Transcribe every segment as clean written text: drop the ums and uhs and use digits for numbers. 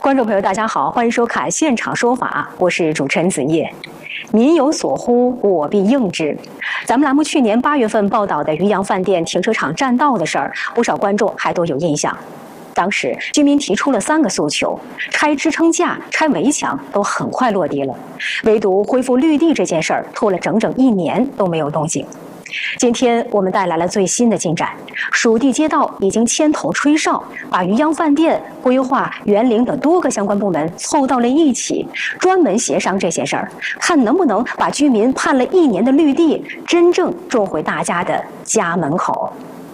观众朋友，大家好，欢迎收看《现场说法》，我是主持人子叶。民有所呼，我必应之。咱们栏目去年8月份报道的渔洋饭店停车场占道的事儿，不少观众还都有印象。当时居民提出了3个诉求，拆支撑架、拆围墙都很快落地了，唯独恢复绿地这件事儿拖了整整1年都没有动静。今天我们带来了最新的进展，属地街道已经牵头吹哨，把渔洋饭店、规划、园林等多个相关部门凑到了一起，专门协商这些事儿，看能不能把居民盼了1年的绿地真正种回大家的家门口。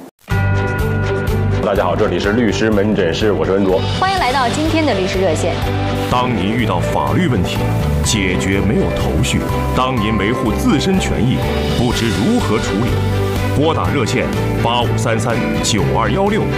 大家好，这里是律师门诊室，我是恩卓， 欢迎来到今天的律师热线。 当您遇到法律问题，解决没有头绪；当您维护自身权益，不知如何处理，拨打热线8533-9216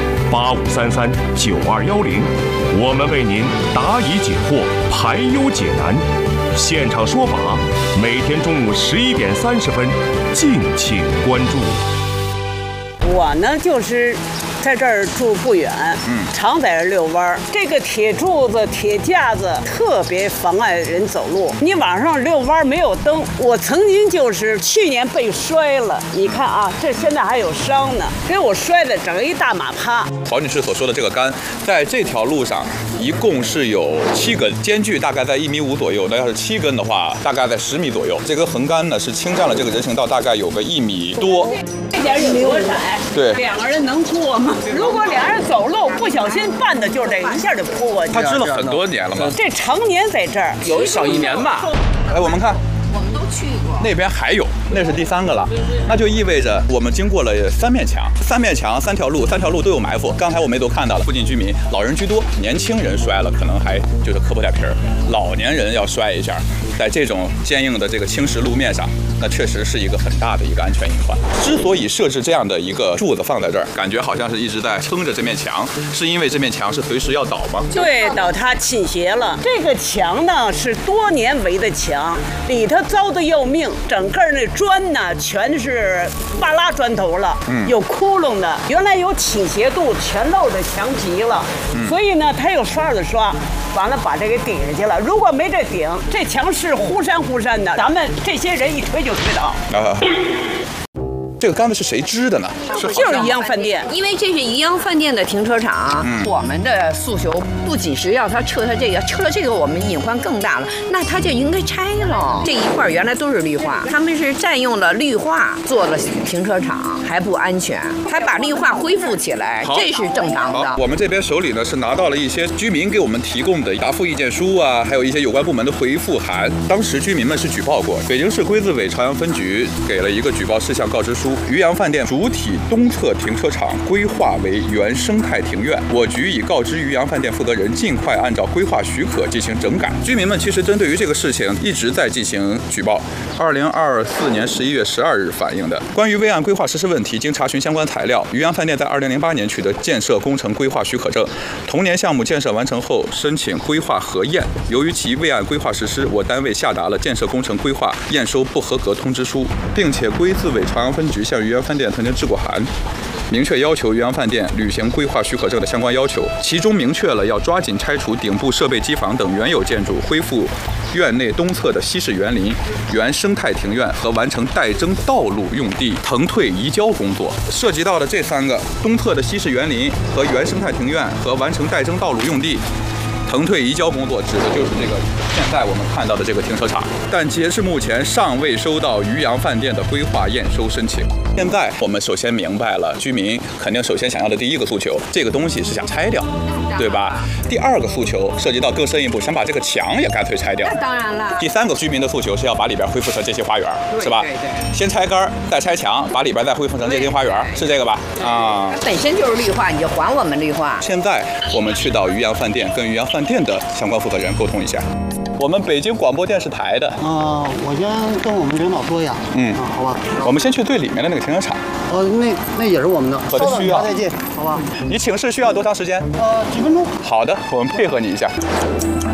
8533-9210，我们为您答疑解惑，排忧解难。现场说法，每天中午11点30分，敬请关注。 我呢就是在这儿住不远，常在这儿遛弯儿。这个铁柱子、铁架子特别妨碍人走路。你晚上遛弯儿没有灯，我曾经就是去年被摔了，你看啊，这现在还有伤呢，给我摔的整一大马趴。 曹女士所说的这个杆，在这条路上一共是有7根，间距大概在1.5米左右。那要是7根的话，大概在10米左右。这根横杆呢是侵占了这个人行道，大概有个1米多。 这点有多窄？ 对 ，2个人能过吗？如果2人走路不小心绊的，就这一下就扑过去。 他支了很多年了吗？ 这常年在这儿， 有小1年吧。 哎，我们看， 我们都去过， 那边还有，那是第3个了。那就意味着我们经过了3面墙，3面墙，3条路都有埋伏。刚才我们也都看到了，附近居民老人居多，年轻人摔了可能还就是磕破点皮儿，老年人要摔一下，在这种坚硬的这个青石路面上，那确实是一个很大的一个安全隐患。之所以设置这样的一个柱子放在这儿，感觉好像是一直在撑着这面墙，是因为这面墙是随时要倒吗？ 对，倒塌倾斜了。这个墙呢是多年围的墙，里头糟的要命，整个那砖呢全是巴拉砖头了，有窟窿的，原来有倾斜度，全露着墙皮了，所以呢他又刷了刷，完了把这给顶下去了。如果没这顶，这墙是忽闪忽闪的，咱们这些人一推就推倒。 这个杆子是谁支的呢？ 就是渔洋饭店， 因为这是渔洋饭店的停车场。我们的诉求不仅是要他撤他这个，撤了这个我们隐患更大了，那他就应该拆了。这一块原来都是绿化，他们是占用了绿化做了停车场，还不安全，还把绿化恢复起来，这是正常的。 我们这边手里呢是拿到了一些居民给我们提供的答复意见书啊，还有一些有关部门的回复函。当时居民们是举报过，北京市规资委朝阳分局给了一个举报事项告知书。渔洋饭店主体东侧停车场规划为原生态庭院，我局已告知渔洋饭店负责人尽快按照规划许可进行整改。居民们其实针对于这个事情一直在进行举报。2024年11月12日反映的关于未按规划实施问题，经查询相关材料，渔洋饭店在2008年取得建设工程规划许可证，同年项目建设完成后申请规划核验，由于其未按规划实施，我单位下达了建设工程规划验收不合格通知书，并且规资委朝阳分局向渔洋饭店曾经致过函，明确要求渔洋饭店履行规划许可证的相关要求，其中明确了要抓紧拆除顶部设备机房等原有建筑，恢复院内东侧的西式园林、原生态庭院和完成代征道路用地腾退移交工作。涉及到的这3个，东侧的西式园林和原生态庭院和完成代征道路用地腾退移交工作，指的就是这个现在我们看到的这个停车场，但截至目前尚未收到渔洋饭店的规划验收申请。现在我们首先明白了，居民肯定首先想要的第1个诉求，这个东西是想拆掉，对吧？第2个诉求涉及到更深一步，想把这个墙也干脆拆掉。 那当然了。 第3个居民的诉求是要把里边恢复成街心花园，是吧？ 对。 先拆杆，再拆墙，把里边再恢复成街心花园，是这个吧？啊。 本身就是绿化，你就还我们绿化。 现在我们去到渔洋饭店，跟渔洋饭店的相关负责人沟通一下。我们北京广播电视台的。 我先跟我们领导说一下。好吧。 我们先去最里面的那个停车场。 那也是我们的。 可能需要。 再见，好吧。 你请示需要多长时间？ 几分钟。 好的，我们配合你一下。